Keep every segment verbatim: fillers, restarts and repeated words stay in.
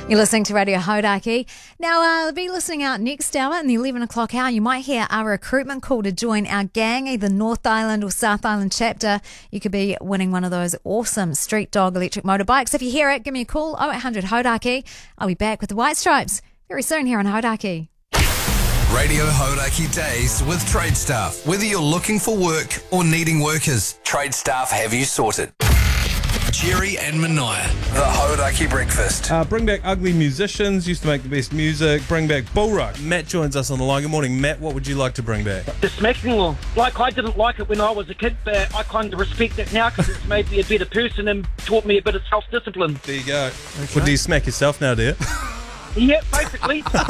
You're listening to Radio Hodaki. Now, uh, be listening out next hour in the eleven o'clock hour. You might hear our recruitment call to join our gang, either North Island or South Island chapter. You could be winning one of those awesome Street Dog electric motorbikes. If you hear it, give me a call, oh eight hundred Hodaki. I'll be back with the White Stripes very soon here on Hodaki. Radio Hodaki Days with Trade Staff. Whether you're looking for work or needing workers, Trade Staff have you sorted. Jerry and Mania, the Hodaki Breakfast. Uh, bring back ugly musicians, used to make the best music. Bring back Bullruck. Matt joins us on the line. Good morning, Matt. What would you like to bring back? The smacking law. Like, I didn't like it when I was a kid, but I kind of respect it now because it's made me a better person and taught me a bit of self-discipline. There you go. Okay. Well, do you smack yourself now, dear? Yeah, basically. The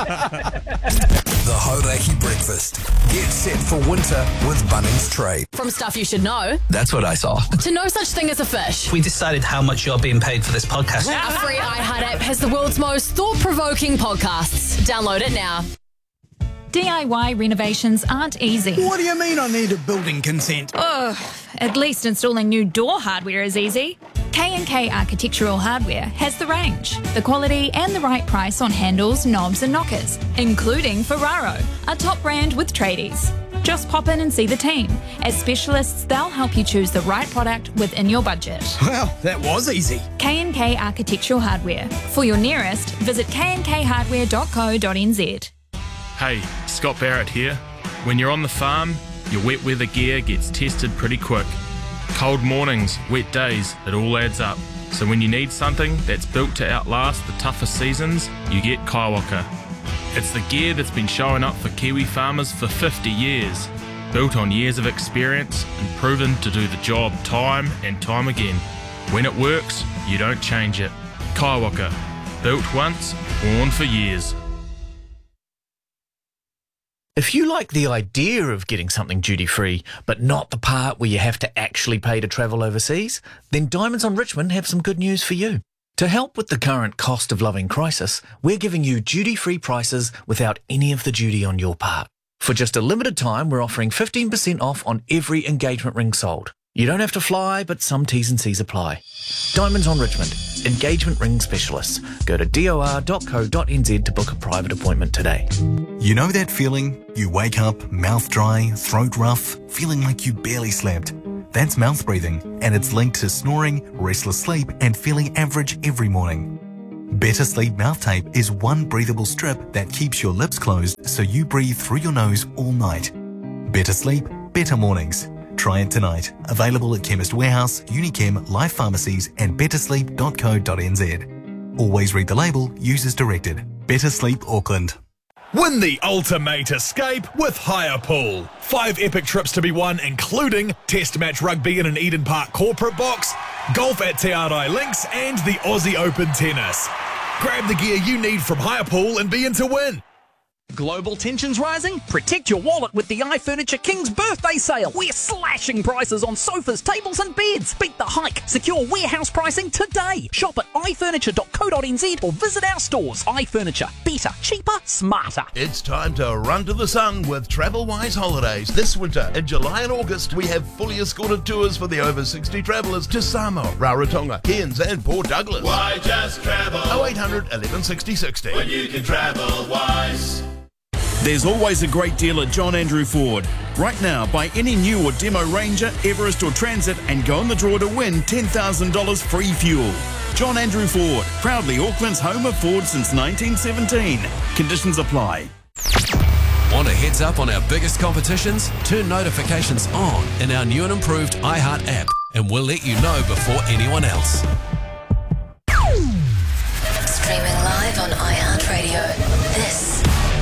Hodaki Breakfast. Get set for winter with Bunnings Trade. From stuff you should know That's what I saw. to no such thing as a fish. We decided how much you're being paid for this podcast. Our free iHeart app has the world's most thought-provoking podcasts. Download it now. D I Y renovations aren't easy. What do you mean I need a building consent? Ugh, at least installing new door hardware is easy. K and K Architectural Hardware has the range, the quality and the right price on handles, knobs and knockers, including Ferraro, a top brand with tradies. Just pop in and see the team. As specialists, they'll help you choose the right product within your budget. Well, that was easy. K and K Architectural Hardware. For your nearest, visit k and k hardware dot co dot n z. Hey, Scott Barrett here. When you're on the farm, your wet weather gear gets tested pretty quick. Cold mornings, wet days, it all adds up. So when you need something that's built to outlast the toughest seasons, you get Kaiwaka. It's the gear that's been showing up for Kiwi farmers for fifty years. Built on years of experience and proven to do the job time and time again. When it works, you don't change it. Kaiwaka. Built once, worn for years. If you like the idea of getting something duty-free, but not the part where you have to actually pay to travel overseas, then Diamonds on Richmond have some good news for you. To help with the current cost of living crisis, we're giving you duty-free prices without any of the duty on your part. For just a limited time, we're offering fifteen percent off on every engagement ring sold. You don't have to fly, but some T's and C's apply. Diamonds on Richmond, engagement ring specialists. Go to d o r dot co dot n z to book a private appointment today. You know that feeling? You wake up, mouth dry, throat rough, feeling like you barely slept. That's mouth breathing, and it's linked to snoring, restless sleep, and feeling average every morning. Better Sleep Mouth Tape is one breathable strip that keeps your lips closed so you breathe through your nose all night. Better sleep, better mornings. Try it tonight. Available at Chemist Warehouse, Unichem, Life Pharmacies and better sleep dot co dot n z. Always read the label, use as directed. Better Sleep Auckland. Win the ultimate escape with Hire Pool. Five epic trips to be won, including Test Match Rugby in an Eden Park corporate box, golf at Te Arai Links and the Aussie Open Tennis. Grab the gear you need from Hire Pool and be in to win. Global tensions rising? Protect your wallet with the iFurniture King's birthday sale. We're slashing prices on sofas, tables and beds. Beat the hike. Secure warehouse pricing today. Shop at i furniture dot co dot n z or visit our stores. iFurniture. Better, cheaper, smarter. It's time to run to the sun with TravelWise Holidays. This winter, in July and August, we have fully escorted tours for the over sixty travellers to Samoa, Rarotonga, Cairns and Port Douglas. Why just travel? oh eight hundred, eleven sixty, sixty. When you can travel wise. There's always a great deal at John Andrew Ford. Right now, buy any new or demo Ranger, Everest or Transit and go in the draw to win ten thousand dollars free fuel. John Andrew Ford, proudly Auckland's home of Ford since nineteen seventeen. Conditions apply. Want a heads up on our biggest competitions? Turn notifications on in our new and improved iHeart app and we'll let you know before anyone else. Streaming live on iHeartRadio. This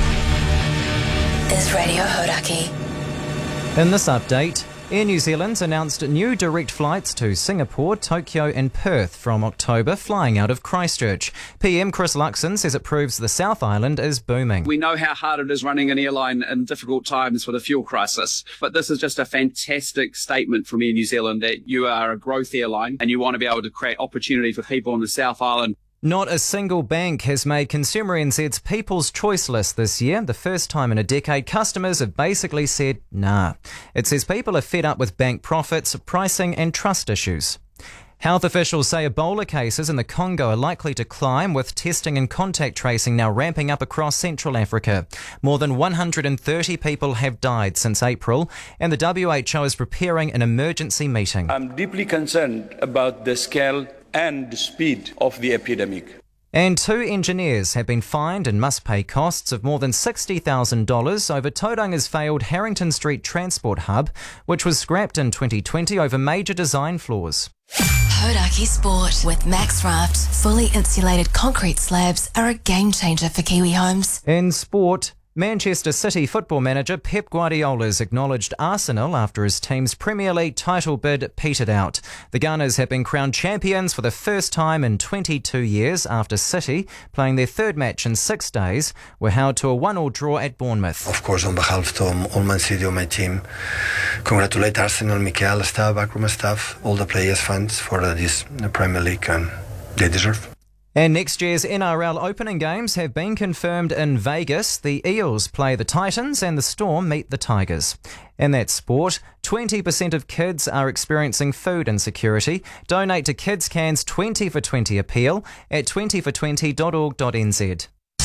is Radio Hodaki. In this update, Air New Zealand's announced new direct flights to Singapore, Tokyo and Perth from October, flying out of Christchurch. P M Chris Luxon says it proves the South Island is booming. We know how hard it is running an airline in difficult times with a fuel crisis, but this is just a fantastic statement from Air New Zealand that you are a growth airline and you want to be able to create opportunity for people on the South Island. Not a single bank has made Consumer N Z's People's Choice list this year. The first time in a decade, customers have basically said nah. It says people are fed up with bank profits, pricing and trust issues. Health officials say Ebola cases in the Congo are likely to climb, with testing and contact tracing now ramping up across Central Africa. More than one hundred thirty people have died since April, and the W H O is preparing an emergency meeting. I'm deeply concerned about the scale and the speed of the epidemic. And two engineers have been fined and must pay costs of more than sixty thousand dollars over Tauranga's failed Harrington Street transport hub, which was scrapped in twenty twenty over major design flaws. Hodaki Sport with MaxRaft. Fully insulated concrete slabs are a game changer for Kiwi homes. In sport, Manchester City football manager Pep Guardiola's acknowledged Arsenal after his team's Premier League title bid petered out. The Gunners have been crowned champions for the first time in twenty-two years after City, playing their third match in six days, were held to a one-all draw at Bournemouth. Of course, on behalf of all Man City, my team, congratulate Arsenal, Mikel, staff, backroom staff, all the players, fans for this Premier League, and they deserve. And next year's N R L opening games have been confirmed in Vegas. The Eels play the Titans and the Storm meet the Tigers. And that's sport. twenty percent of kids are experiencing food insecurity. Donate to Kids Can's twenty for twenty appeal at twenty for twenty dot org dot n z.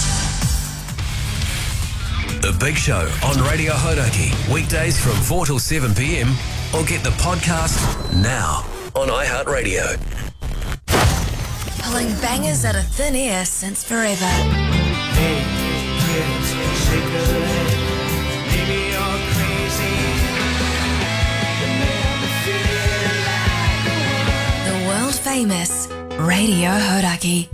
The Big Show on Radio Hodaki. Weekdays from four till seven p.m. or get the podcast now on iHeartRadio. Pulling bangers out of thin air since forever. Hey, kids, shake a leg. Maybe you're crazy. The world famous Radio Hodaki.